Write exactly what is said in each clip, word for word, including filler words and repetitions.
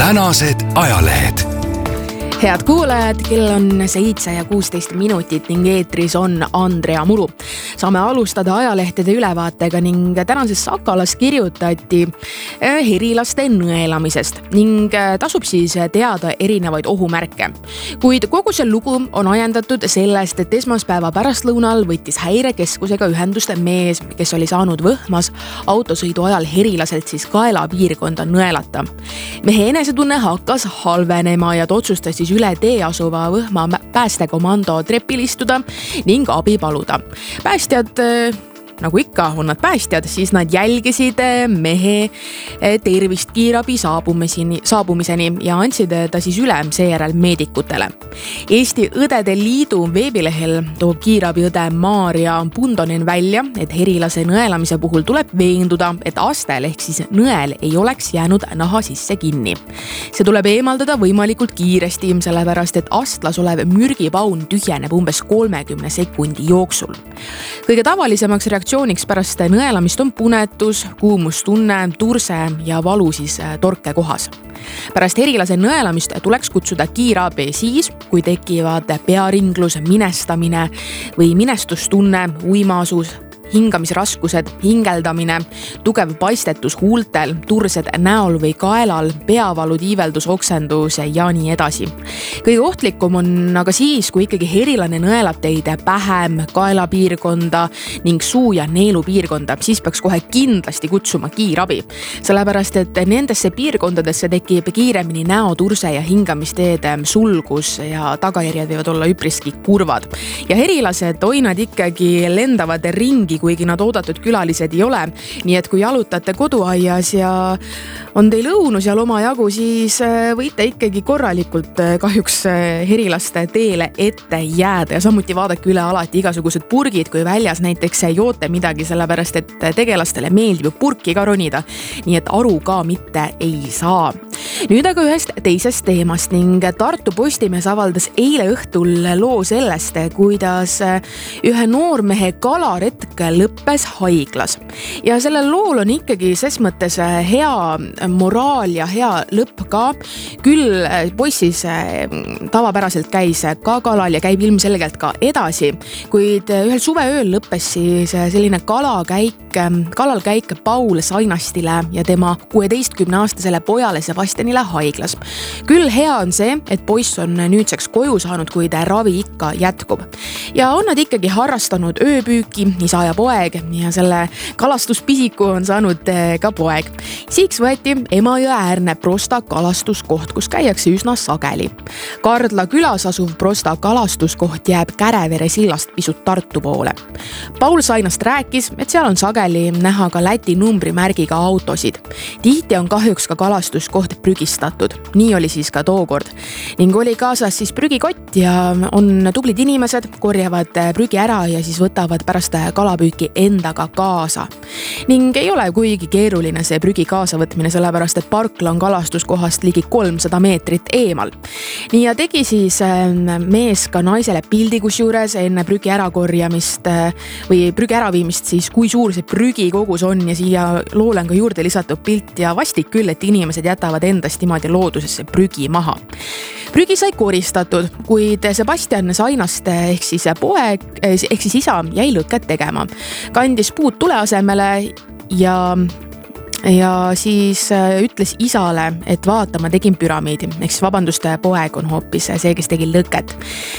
tänased ajalehed. Head kuulajad, kell on seitse ja kuusteist minutit ning eetris on Andrea Muru. Saame alustada ajalehtede ülevaatega ning tänases Sakalas kirjutati herilaste nõelamisest ning tasub siis teada erinevaid ohumärke. Kuid kogu see lugu on ajendatud sellest, et esmaspäeva pärastlõunal võttis häirekeskusega ühendust mees, kes oli saanud Võhmas autosõidu ajal herilaselt siis kaelapiirkonda nõelata. Mehe enesetunne hakkas halvenema ja ta otsustas siis üle tee asuva Võhma päästekomando trepil istuda ning abi paluda. Päästjad, nagu ikka on nad päästjad, siis nad jälgisid mehe tervist kiirabi saabumiseni, saabumiseni ja andsid ta siis üle seejärel meedikutele. Eesti Õdede Liidu veebilehel toob kiirabiõde Maarja Pundonen välja, et herilase nõelamise puhul tuleb veenduda, et astel ehk siis nõel ei oleks jäänud naha sisse kinni. See tuleb eemaldada võimalikult kiiresti, sellepärast et astlas olev mürgipaun tühjeneb umbes kolmekümne sekundi jooksul. Kõige tavalisemaks reaktsiooniks pärast nõelamist on punetus, kuumustunne, turse ja valu siis torke kohas. Pärast herilase nõelamist tuleks kutsuda kiirabi siis, kui tekivad pearinglus, minestamine või minestustunne, uimaasus, hingamisraskused, hingeldamine, tugev paistetus huultel, tursed näol või kaelal, peavalu, tiiveldus, oksendus ja nii edasi. Kõige ohtlikum on aga siis, kui ikkagi herilane nõelab teid pähem, kaelapiirkonda ning suu- ja neelupiirkonda, siis peaks kohe kindlasti kutsuma kiirabi. Sellepärast, et nendesse piirkondadesse tekib kiiremini näoturse ja hingamisteede sulgus ja tagajärjed võivad olla üpriski kurvad. Ja herilased, oi nad ikkagi lendavad ringi, kuigi nad oodatud külalised ei ole. Nii et kui jalutate koduaias ja on teil õunu seal oma jagu, siis võite ikkagi korralikult kahjuks herilaste teele ette jääda ja samuti vaadake üle alati igasugused purgid, kui väljas näiteks joote midagi, sellepärast et tegelastele meeldib ju purki ka ronida, nii et aru ka mitte ei saa. Nüüd aga ühest teisest teemast ning Tartu Postimees avaldas eile õhtul loo sellest, kuidas ühe noormehe kalaretk lõppes haiglas. Ja sellel lool on ikkagi ses mõttes hea moraal ja hea lõpp ka. Küll poissis tavapäraselt käis ka kalal ja käib ilmselgelt ka edasi, kuid ühel suveööl lõppes siis selline kalakäik, kalalkäik Paul Sainastile ja tema kuueteistkümne aastasele pojale Sebastianile haiglas. Küll hea on see, et poiss on nüüdseks koju saanud, kuid ravi ikka jätkub. Ja on nad ikkagi harrastanud ööpüüki, isa ja poeg ja selle kalastuspisiku on saanud ka poeg. Siiks võeti Emajõe äärne Prosta kalastuskoht, kus käiakse üsna sageli. Kardla külas asuv Prosta kalastuskoht jääb Kärevere sillast pisut Tartu poole. Paul Sainast rääkis, et seal on sageli näha ka Läti numbrimärgiga autosid. Tihti on kahjuks ka kalastuskoht prügistatud. Nii oli siis ka tookord. Ning oli kaasas siis prügikott ja on tublid inimesed, korjavad prügi ära ja siis võtavad pärast kalapüüki endaga kaasa. Ning ei ole kuigi keeruline see prügi kaasa võtmine, sellepärast et parkla on kalastuskohast ligi kolmsada meetrit eemal. Nii ja tegi siis mees ka naisele pildi kusjuures enne prügi ärakorjamist või prügi äraviimist siis, kui suur see prügi kogus on ja siia loole on ka juurde lisatud pilt ja vastik küll, et inimesed jätavad endast niimoodi loodusesse prügi maha. Prügi sai koristatud, kuid Sebastian Sainast ehk siis poeg, ehk siis isa jäi lõket tegema. Kandis puud tule asemele ja, ja siis ütles isale, et vaata, ma tegin püramiidi. Ehk siis vabandust, poeg on hoopis see, kes tegi lõket.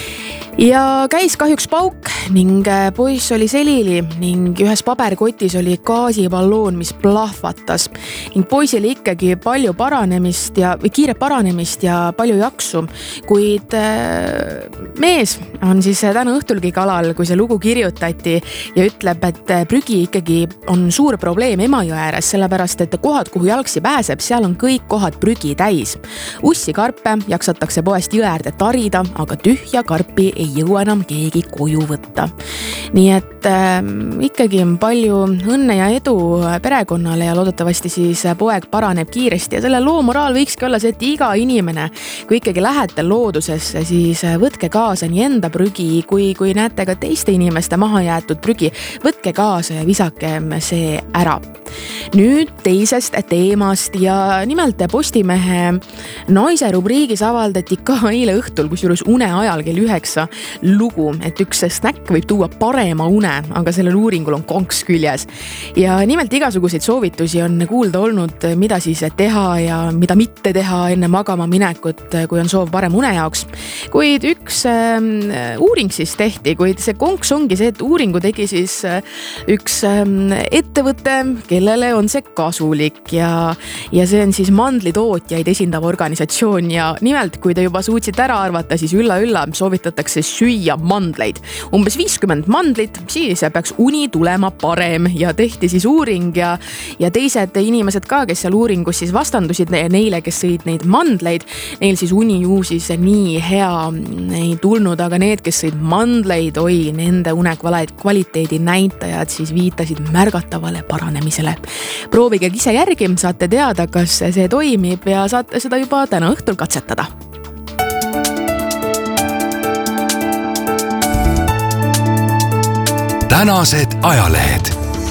Ja käis kahjuks pauk ning poiss oli selili ning ühes paberkotis oli gaasiballoon, mis plahvatas. Ning poisil ikkagi palju paranemist ja, või kiire paranemist ja palju jaksu, kuid mees on siis täna õhtulgi kalal, kui see lugu kirjutati ja ütleb, et prügi ikkagi on suur probleem Emajõe ääres, sellepärast et kohad, kuhu jalgsi pääseb, seal on kõik kohad prügi täis. Ussi karpe jaksatakse poest jõe äärde tarida, aga tühja karpi ei jõua enam keegi koju võtta. Nii et äh, ikkagi palju õnne ja edu perekonnale ja loodetavasti siis poeg paraneb kiiresti ja selle loo moraal võikski olla see, et iga inimene, kui ikkagi lähete loodusesse, siis võtke kaasa nii enda prügi, kui, kui näete ka teiste inimeste maha jäetud prügi, võtke kaasa ja visake see ära. Nüüd teisest teemast ja nimelt Postimehe naise rubriigis avaldati ka eile õhtul, kusjuures une ajal kell üheksa lugu, et üks snäkk võib tuua parema une, aga sellel uuringul on konks küljes. Ja nimelt igasuguseid soovitusi on kuulda olnud, mida siis teha ja mida mitte teha enne magama minekut, kui on soov parem une jaoks. Kuid üks äh, uuring siis tehti, kuid see konks ongi see, et uuringu tegi siis äh, üks äh, ettevõte, kellele on see kasulik ja, ja see on siis mandlitootjaid esindav organisatsioon ja nimelt, kui te juba suutsite ära arvata, siis ülla-ülla soovitatakse süüa mandleid. Umbes viiskümmend mandlit, siis peaks uni tulema parem ja tehti siis uuring ja, ja teised inimesed ka, kes seal uuringus siis vastandusid neile, kes sõid neid mandleid, neil siis uni ju siis nii hea ei tulnud, aga need, kes sõid mandleid, oi, nende une kvaliteedi näitajad siis viitasid märgatavale paranemisele. Proovige ise järgi, saate teada, kas see toimib ja saate seda juba täna õhtul katsetada. Tänased ajalehed.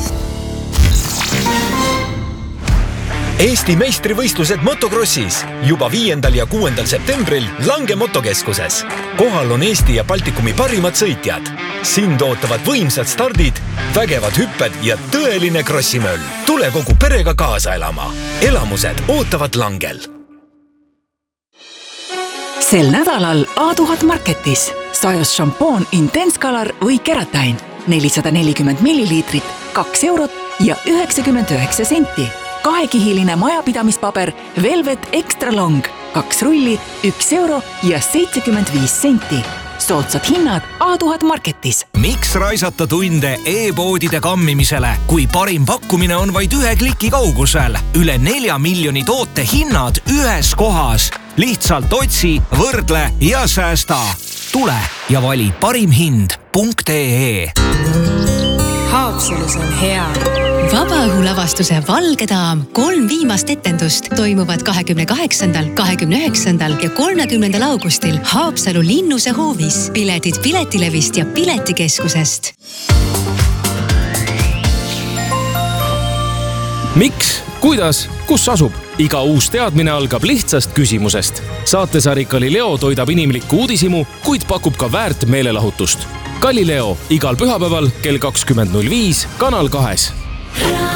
Eesti meistrivõistlused motokrossis juba viiendal ja kuuendal septembril Lange motokeskuses. Kohal on Eesti ja Baltikumi parimad sõitjad. Sind ootavad võimsad stardid, vägevad hüpped ja tõeline krossimöll. Tule kogu perega kaasa elama. Elamused ootavad Langel. Sel nädalal A tuhat Marketis sajus šampoon Intense Color või Keratin nelisada nelikümmend milliliitrit, kaks eurot ja üheksakümmend üheksa senti. Kahekihiline majapidamispaber Velvet Extra Long, kaks rulli, üks euro ja seitsekümmend viis senti. Soodsad hinnad A tuhat Marketis. Miks raisata tunde e-poodide kammimisele, kui parim pakkumine on vaid ühe kliki kaugusel? Üle nelja miljoni toote hinnad ühes kohas. Lihtsalt otsi, võrdle ja säästa. Tule ja vali parim hind punkt ee. Haapsalus on hea. Vabaõhulavastuse Valge daam kolm viimast etendust toimuvad kahekümne kaheksandal, kahekümne üheksandal ja kolmekümnendal augustil Haapsalu Linnuse hoovis. Piletid Piletilevist ja Piletikeskusest. Miks? Kuidas? Kus asub? Iga uus teadmine algab lihtsast küsimusest. Saatesari Galileo toidab inimlikku uudisimu, kuid pakub ka väärt meelelahutust. Galileo igal pühapäeval kell kakskümmend null viis Kanal kahes.